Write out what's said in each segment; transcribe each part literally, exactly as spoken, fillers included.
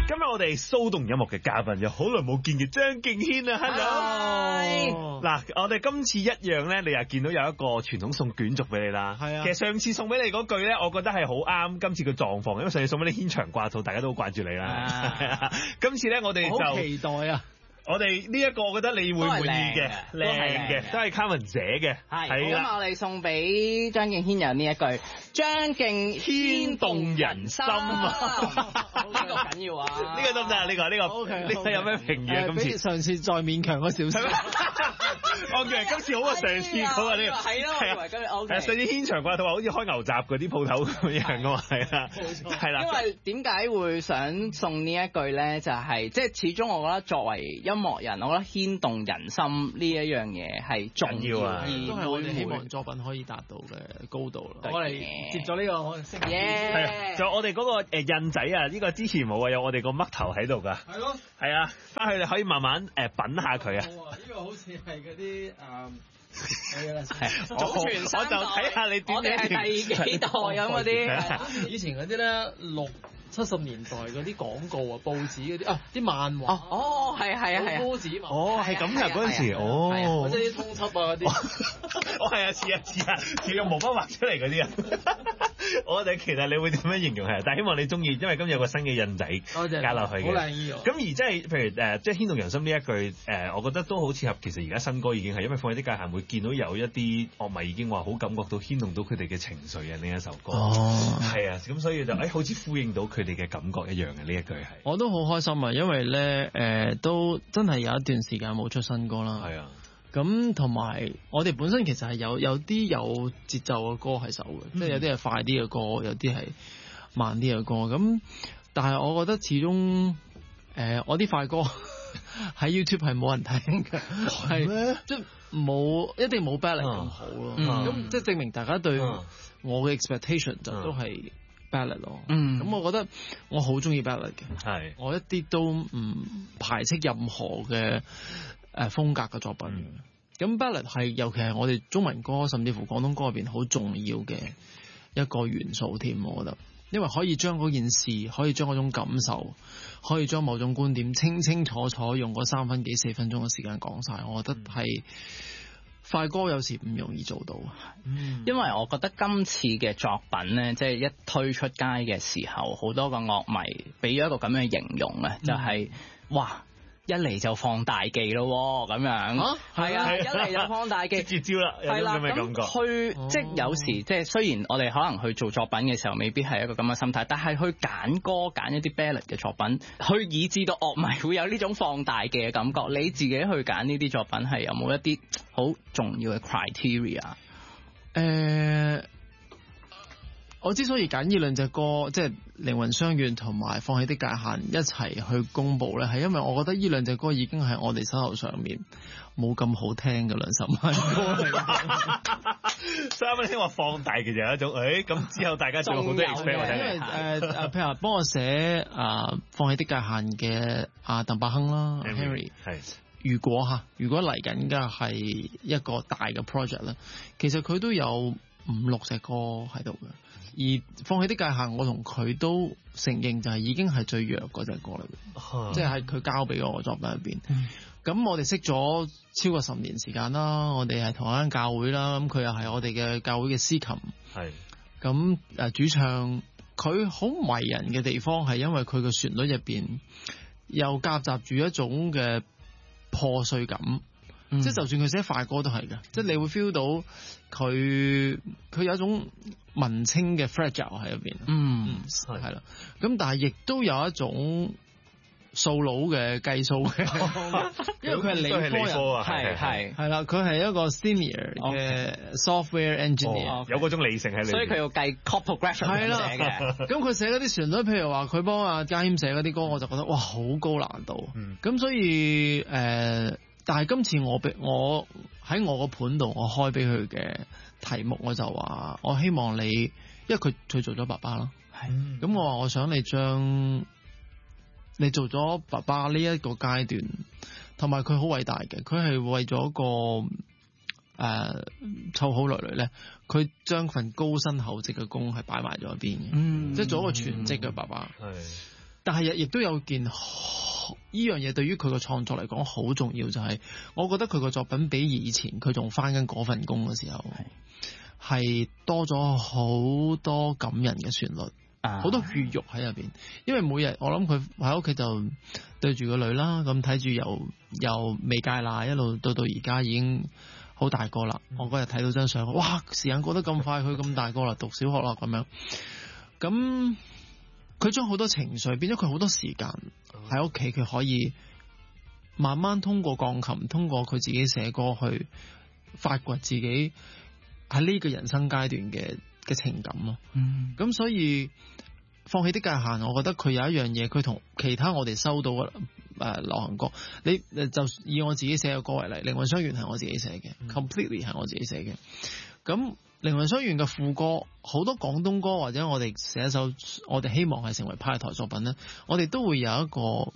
今日我哋騷動音樂嘅嘉賓有好耐冇見嘅張敬軒啊 ，Hello！嗱，我哋今次一樣咧，你又見到有一個傳統送卷軸俾你啦。係啊，其實上次送俾你嗰句咧，我覺得係好啱今次嘅狀況，因為上次送俾你牽腸掛肚，大家都好掛住你啦。今次咧，我哋就好期待啊！ 我哋呢一個，我覺得你會滿意嘅，靚嘅，都係卡文寫嘅。 係，咁我哋送俾張敬軒有呢一句：張敬軒動人心啊！呢個緊要啊！ 呢個得唔得啊？呢個呢個，呢個有咩評語啊？今次上次再勉強嗰少少。 我以為今次好過上次好啊！呢個係咯，我以為今日 O K。 上次牽腸掛肚話好似開牛雜嗰啲鋪頭咁樣噶嘛，係啦，係啦。 因為點解會想送呢一句咧？就係即係始終我覺得作為音樂人，我覺得牽動人心呢一樣嘢係重要啊， 都係我哋希望作品可以達到嘅高度咯。我哋接咗呢個我哋識嘅， 係就我哋嗰個誒印仔啊，呢個之前冇啊，有我哋個嘜頭喺度㗎。係咯，係啊，翻去你可以慢慢誒品下佢啊。 呢個好似係嗰啲誒。 係祖傳三代，我就睇下你點我哋係第幾代咁嗰啲。 以前嗰啲咧六七十年代嗰啲廣告啊、報紙嗰啲啊、啲漫畫。 哦，係係啊係啊。 波子嘛。 哦，係咁㗎嗰陣時，哦。 或者啲通緝啊嗰啲。 哦，係啊，似啊似啊，似用毛筆畫出嚟嗰啲啊。我哋其實你會點樣形容係？但係希望你中意，因為今日有個新嘅印仔加落去嘅。好靚意喎。咁而即係譬如誒，即係牽動人心呢一句誒，我覺得都好適合。其實而家新歌已經係因為放喺啲界限會見到有一啲樂迷已經話好感覺到牽動到佢哋嘅情緒啊！呢一首歌。哦。係啊，咁所以就誒好似呼應到佢哋嘅感覺一樣嘅呢一句係。 我都好開心啊，因為咧誒、呃、都真係有一段時間冇出新歌啦。 係啊。 咁同埋我哋本身其實係有有啲有節奏嘅歌喺手嘅，嗯、即係有啲係快啲嘅歌，有啲係慢啲嘅歌。咁但係我覺得始終誒、呃、我啲快歌喺 YouTube 係冇人聽嘅，係即係冇一定冇 ballad 咁好咯。咁、嗯、即係證明大家對我嘅 expectation 就都係 ballad 咯。咁、嗯、我覺得我好中意 ballad 嘅，係我一啲都唔排斥任何嘅誒風格嘅作品。咁、嗯、ballad 係尤其係我哋中文歌甚至乎廣東歌入邊好重要嘅一個元素添，我覺得，因為可以將嗰件事，可以將嗰種感受，可以將某種觀點清清楚楚用嗰三分幾四分鐘嘅時間講晒，我覺得係、嗯、快歌有時唔容易做到。 嗯，因為我覺得今次嘅作品咧，即係一推出街嘅時候，好多個樂迷俾咗一個咁樣嘅形容咧，就係、是嗯、哇！一嚟就放大技咯，咁樣啊，係啊，一嚟就放大技， 絕招啦，有種咁嘅感覺。 去、哦、即係有時，即係雖然我哋可能去做作品嘅時候，未必係一個咁嘅心態，但係去揀歌、揀一啲 ballad 嘅作品，去以致到樂迷會有呢種放大技嘅感覺。你自己去揀呢啲作品，係有冇一啲好重要嘅 criteria？ 誒、 呃。我之所以揀呢兩隻歌，即係靈魂相願同埋放棄的界限一齊去公布咧，係因為我覺得呢兩隻歌已經係我哋手頭上面冇咁好聽嘅兩首歌嚟嘅。 所以啱啱聽話放大嘅就有一種，誒咁之後大家仲有好多 expect 因為誒誒、呃，譬如話幫我寫啊、呃、放棄的界限嘅阿鄧百亨啦 ，Henry 係。如果吓，如果嚟緊嘅係一個大嘅 project 咧，其實佢都有五六隻歌喺度嘅。而放棄的界限，我同佢都承認就係已經係最弱嗰隻歌嚟嘅，即係喺佢交俾我嘅作品入邊。咁、嗯、我哋識咗超過十年時間啦，我哋係同一間教會啦，咁佢又係我哋嘅教會嘅司琴。係咁誒，主唱佢好迷人嘅地方係因為佢嘅旋律入邊又夾雜住一種嘅破碎感。嗯、即係就算佢寫快歌都係嘅，即係你會 feel 到佢佢有一種文青嘅 fragile 喺入邊。嗯，係係啦。咁但係亦都有一種數佬嘅計數嘅，因為佢係理科人，係係係啦，佢係一個 senior 嘅 software engineer，、哦 okay. 有嗰種理性喺裏邊， 所以佢要計 chord progression 係啦嘅。 咁佢寫嗰啲旋律，譬如話佢幫阿家謙寫嗰啲歌，我就覺得哇好高難度。咁、嗯、所以誒。呃但係今次我俾我喺我個盤度，我開俾佢嘅題目，我就話我希望你，因為佢佢做咗爸爸啦，係，咁我話我想你將你做咗爸爸呢一個階段，同埋佢好偉大嘅，佢係為咗個誒湊好來來咧，佢將份高薪厚職嘅工係擺埋咗一邊嘅，嗯，即係做一個全職嘅爸爸，係、嗯。 但係亦都有件呢樣嘢對於佢個創作嚟講好重要，就係、是、我覺得佢個作品比以前佢仲返緊嗰份工嘅時候係多咗好多感人嘅旋律。好、啊、多血肉喺入邊，因為每日我諗佢喺屋企就對住個女啦，咁睇住由由未戒奶一路到到而家已經好大個啦。嗯、我嗰日睇到張相，哇！時間過得咁快，佢咁大個啦，讀小學啦咁樣。咁佢將好多情緒變咗，佢好多時間喺屋企，佢可以慢慢通過鋼琴，通過佢自己寫歌去發掘自己喺呢個人生階段嘅嘅情感咯。嗯，咁所以放棄的界限，我覺得佢有一樣嘢，佢同其他我哋收到嘅誒、呃、流行歌，你就以我自己寫嘅歌為例，靈魂雙緣係我自己寫嘅、嗯、completely 係我自己寫嘅。咁靈魂雙緣嘅副歌，好多廣東歌或者我哋寫一首，我哋希望係成為派台作品咧，我哋都會有一個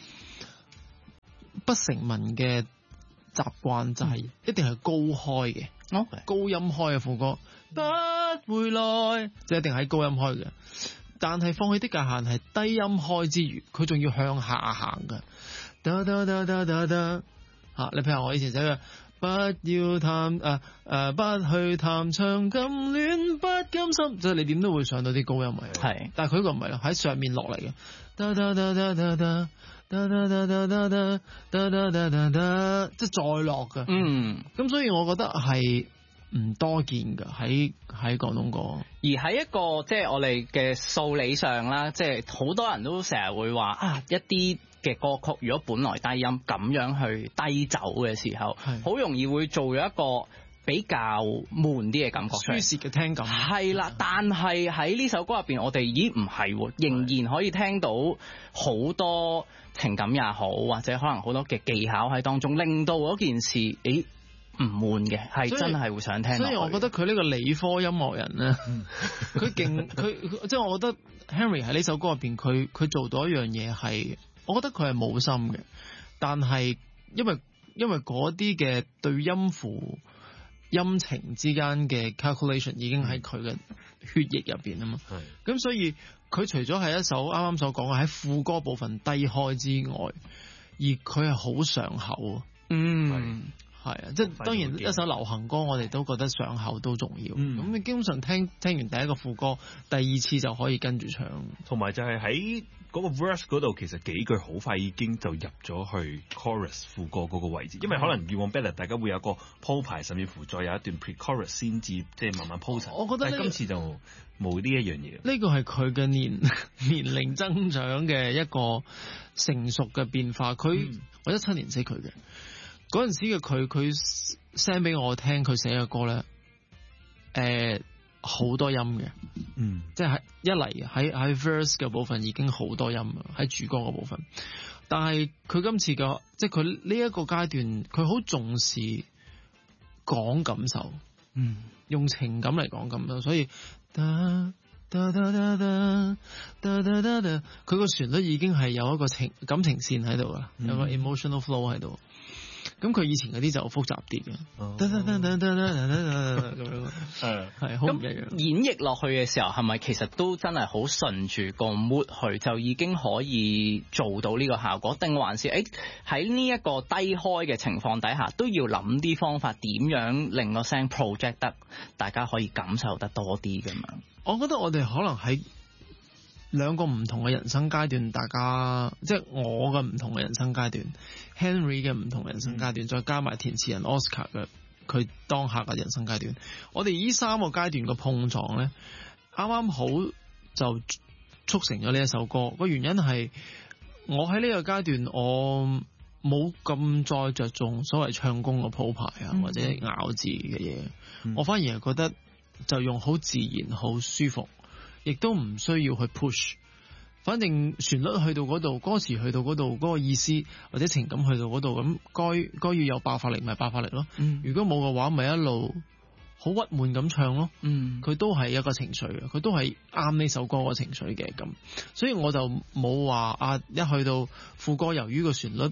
不成文嘅習慣，就係、是、一定係高開嘅、嗯，高音開嘅副歌。不回來，就一定喺高音開嘅。但係放棄的界限係低音開之餘，佢仲要向下行嘅。噠噠噠噠噠噠，吓，你譬如我以前寫嘅，不要談誒誒、呃，不去談長咁戀不甘心，即係你點都會上到啲高音位。係，但係佢個唔係咯，喺上面落嚟嘅。噠噠噠噠噠噠噠噠噠噠噠噠噠噠噠噠噠，即係再落嘅。嗯，咁所以我覺得係唔多見㗎，喺喺廣東歌，而喺一個即係我哋嘅數理上啦，即係好多人都成日會話啊，一啲嘅歌曲如果本來低音咁樣去低走嘅時候，好容易會做咗一個比較悶啲嘅感覺，舒適嘅聽感。係啦，但係喺呢首歌入邊，我哋咦唔係，仍然可以聽到好多情感也好，或者可能好多嘅技巧喺當中，令到嗰件事誒唔悶嘅，係真係會想聽。所以我覺得佢呢個理科音樂人咧，佢勁，佢即係我覺得 Henry 喺呢首歌入邊，佢佢做到一樣嘢係，我覺得佢係冇心嘅，但係因為因為嗰啲嘅對音符音情之間嘅 calculation 已經喺佢嘅血液入邊啊嘛，咁所以佢除咗係一首啱啱所講嘅喺副歌部分低開之外，而佢係好上口啊。嗯。係啊，即係當然一首流行歌，我哋都覺得上口都重要。咁、嗯、你基本上聽聽完第一個副歌，第二次就可以跟住唱。同埋就係喺嗰個 verse 嗰度，其實幾句好快已經就入咗去 chorus 副歌嗰個位置。因為可能以往 ballad 大家會有個鋪排，甚至乎再有一段 pre-chorus 先至即係慢慢鋪陳。我覺得、這個、但今次就冇呢一樣嘢。呢個係佢嘅年年齡增長嘅一個成熟嘅變化。佢、嗯、我一七年識佢嘅。嗰陣時嘅佢，佢 send 俾我聽佢寫嘅歌咧，誒、呃、好多音嘅，嗯，即係一嚟喺喺 verse 嘅部分已經好多音啦，喺主歌嘅部分。但係佢今次嘅，即係佢呢一個階段，佢好重視講感受，嗯，用情感嚟講感受，所以噠噠噠噠噠噠噠噠噠，佢個旋律已經係有一個情感情線喺度啦，有個 emotional flow 喺度。咁佢以前嗰啲就複雜啲嘅，咁樣係係好唔一樣。演繹落去嘅時候，係咪其實都真係好順住個 mood 去，就已經可以做到呢個效果？定還是誒喺呢一個低開嘅情況底下，都要諗啲方法，點樣令個聲 project 得大家可以感受得多啲咁樣？我覺得我哋可能喺兩個唔同嘅人生階段，大家即係我嘅唔同嘅人生階段 ，Henry 嘅唔同嘅人生階段，嗯、再加埋填詞人 Oscar 嘅佢當下嘅人生階段，我哋呢三個階段嘅碰撞咧，啱啱好就促成咗呢一首歌。個原因係我喺呢個階段，我冇咁再着重所謂唱功嘅鋪排啊，嗯、或者咬字嘅嘢，嗯、我反而係覺得就用好自然、好舒服。亦都唔需要去 push， 反正旋律去到嗰度，歌詞去到嗰度，嗰個意思或者情感去到嗰度，咁該該要有爆發力咪爆發力咯。嗯、如果冇嘅話，咪一路好鬱悶咁唱咯。嗯，佢都係一個情緒嘅，佢都係啱呢首歌個情緒嘅咁。所以我就冇話啊，一去到副歌，由於個旋律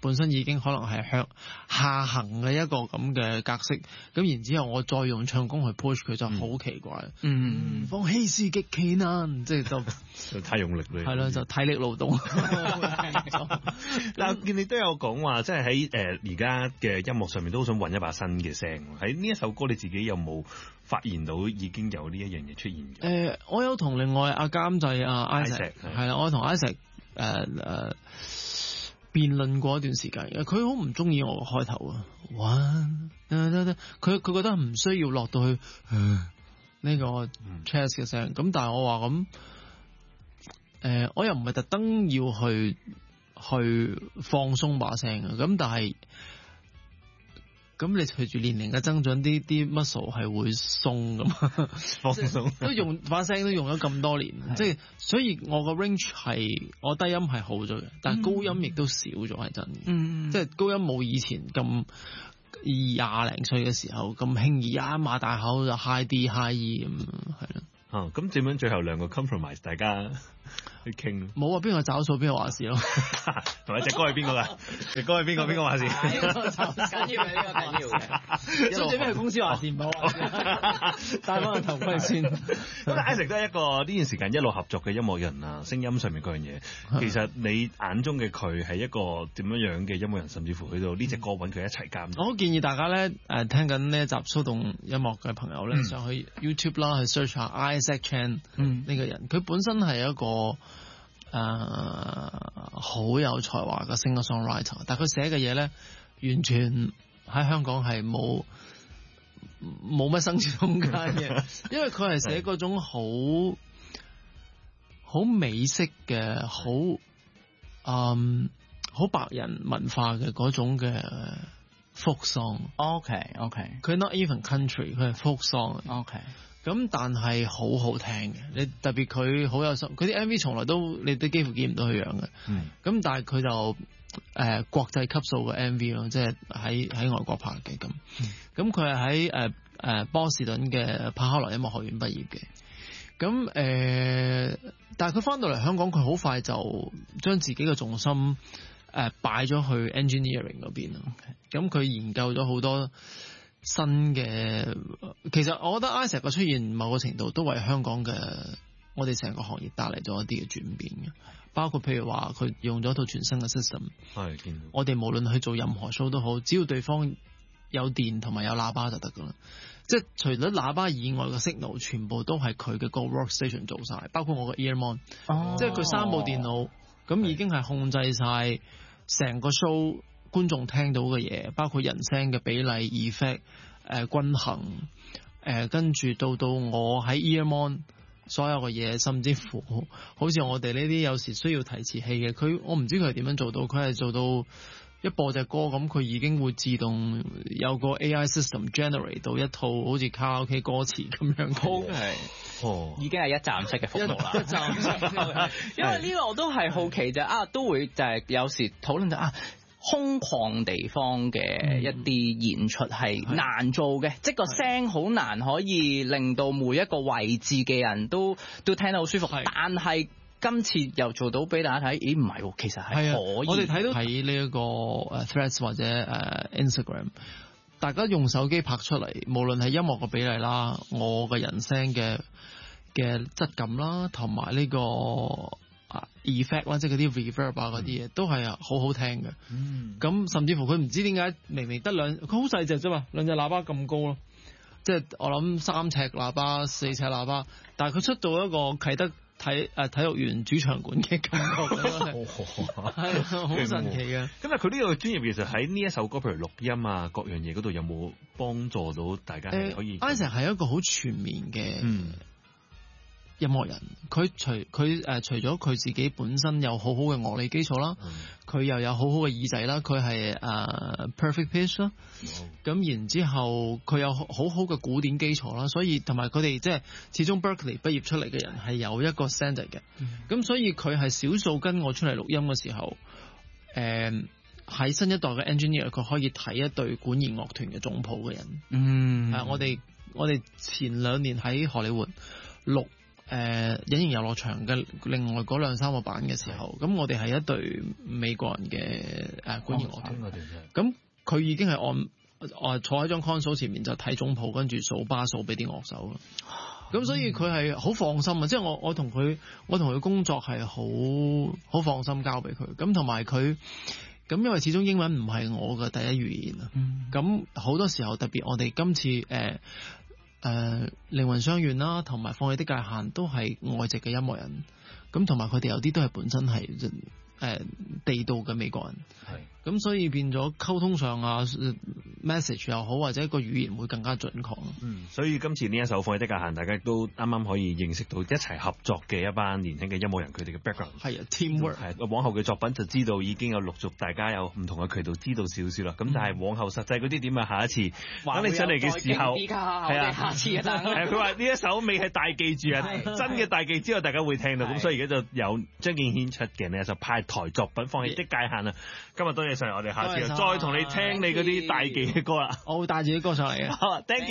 本身已經可能係向下行嘅一個咁嘅格式，咁然之後我再用唱功去 push 佢就好奇怪。嗯，放棄是極其難，即係就就太用力啦。 係咯，就體力勞動。 嗱，見你都有講話，即係喺誒而家嘅音樂上面都好想揾一把新嘅聲。喺呢一首歌你自己有冇發現到已經有呢一樣嘢出現嘅？誒、 呃，我有同另外阿監製阿 Isaac 係啦，我同 Isaac 誒、呃、誒。呃辯論過一段時間嘅，佢好唔中意我個開頭啊！哇，佢佢覺得唔需要落到去呢、呃這個 chest 嘅聲，咁、嗯、但係我話咁，誒、呃，我又唔係特登要去去放鬆把聲啊，咁但係。咁你隨住年齡嘅增長，啲啲 muscle 係會鬆咁， 放鬆都用把聲都用咗咁多年，即係所以我個 range 係我低音係好咗嘅，但係高音亦都少咗係真嘅，嗯、即係高音冇以前咁廿零歲嘅時候咁輕易一擘大口就 high D high E 咁，係咯。 哦，咁點樣最後兩個 compromise 大家去傾？ 冇啊，邊個找數邊個話事咯。 同埋隻歌係邊個㗎？隻歌係邊個？邊個話事？ 緊要嘅呢個緊要嘅。 所以最尾係公司話事唔好話事。戴翻個頭盔先。 咁 Isaac 都係一個呢段時間一路合作嘅音樂人啊，聲音上面嗰樣嘢。其實你眼中嘅佢係一個點樣樣嘅音樂人，甚至乎去到呢隻歌揾佢一齊監。 我好建議大家咧誒聽緊呢一集騷動音樂嘅朋友咧，嗯、上去 YouTube 啦，去 search 下 Isaac Chan 呢個人。佢、嗯、本身係一個誒好、呃、有才華嘅 singer-songwriter， 但係佢寫嘅嘢咧，完全喺香港係冇冇乜生存空間嘅，因為佢係寫嗰種好好美式嘅好嗯好白人文化嘅嗰種嘅 folk song。OK OK， 佢 not even country， 佢係 folk song。OK。咁但係好好聽嘅，你特別佢好有心，佢啲 M V 從來都你都幾乎見唔到佢樣嘅。嗯。咁但係佢就誒、呃、國際級數嘅 M V 咯，即係喺喺外國拍嘅咁。咁佢係喺誒誒波士頓嘅帕克萊音樂學院畢業嘅。咁誒、呃，但係佢翻到嚟香港，佢好快就將自己嘅重心誒擺咗去 engineering 嗰邊咯。咁佢研究咗好多新嘅，其實我覺得 Isaac 嘅出現某個程度都為香港嘅我哋成個行業帶嚟咗一啲嘅轉變嘅，包括譬如話佢用咗一套全新嘅 system， 係見到我哋無論去做任何 show 都好，只要對方有電同埋有喇叭就得噶啦，即係除咗喇叭以外嘅 signal 全部都係佢嘅個 workstation 做晒，包括我嘅 earmon，哦、即係佢三部電腦咁已經係控制晒成個 show。觀眾聽到嘅嘢，包括人聲嘅比例、effect、呃、均衡，誒跟住到到我喺 earmon 所有嘅嘢，甚至乎好似我哋呢啲有時需要提詞器嘅，佢我唔知佢係點樣做到，佢係做到一播隻歌咁，佢已經會自動有個 A I system generate 到一套好似卡拉 OK 歌詞咁樣嘅，係哦，已經係一站式嘅服務啦。 一站式， 因為呢個我都係好奇就啊，都會就係有時討論就啊。空曠地方嘅一啲演出係難做嘅，嗯、即係個聲好難可以令到每一個位置嘅人都都聽得好舒服。是但係今次又做到俾大家睇，咦唔係喎，其實係可以。 我哋睇到喺呢一個誒 Threads 或者誒、uh, Instagram，大家用手機拍出嚟，無論係音樂嘅比例啦，我嘅人聲嘅嘅質感啦，同埋呢個。effect 啦，即係嗰啲 reverb 啊嗰啲嘢，都係好好聽嘅。咁、嗯、甚至乎佢唔知點解明明得兩，佢好細隻啫嘛，兩隻喇叭咁高咯。即係我諗三尺喇叭、四尺喇叭，但係佢出到一個啟德體誒體育園主場館嘅感覺，係好神奇嘅。 咁啊，佢呢個專業其實喺呢一首歌，譬如錄音啊各樣嘢嗰度，有冇幫助到大家係可以？ 呃、Isaac 係一個好全面嘅。嗯音樂人，佢除佢誒、呃、除咗佢自己本身有好好嘅樂理基礎啦，佢、嗯、又有好好嘅耳仔啦，佢係誒 perfect pitch 啦，咁、嗯、然之後佢有好好嘅古典基礎啦，所以同埋佢哋即係始終 Berkeley 畢業出嚟嘅人係有一個 standard 嘅，咁、嗯、所以佢係少數跟我出嚟錄音嘅時候，誒、呃、喺新一代嘅 engineer 佢可以睇一隊管弦樂團嘅總譜嘅人，嗯，誒、呃、我哋我哋前兩年喺荷里活錄。誒、 誒隱形遊樂場嘅另外嗰兩三個版嘅時候，咁我哋係一隊美國人嘅誒管弦樂團，咁佢已經係按誒坐喺張 console 前面就睇總譜，跟住數巴數俾啲樂手咯。咁所以佢係好放心啊！即係我我同佢我同佢工作係好好放心交俾佢。咁同埋佢咁，因為始終英文唔係我嘅第一語言啊。咁好、嗯、多時候特別我哋今次誒誒、呃、靈魂相願啦，同埋放棄的界限都係外籍嘅音樂人。咁同埋佢哋有啲都係本身係誒、呃、地道嘅美國人。係。咁所以變咗溝通上啊 message 又好，或者個語言會更加準確。 嗯，所以今次呢一首放棄的界限，大家都啱啱可以認識到一齊合作嘅一班年輕嘅音樂人，佢哋嘅 background 係啊 teamwork 係。往後嘅作品就知道已經有陸續大家有唔同嘅渠道知道少少啦。咁、嗯、但係往後實際嗰啲點啊？下一次等你上嚟嘅時候係啊，下次啊，係佢話呢一首未係大記住啊，真嘅大記之後大家會聽到。咁所以而家就有張敬軒出嘅呢一首派台作品放棄的界限啊。今日多謝上嚟，我哋下次再同你聽你嗰啲大記嘅歌啦。 我會帶自己歌上嚟嘅。 好，thank you。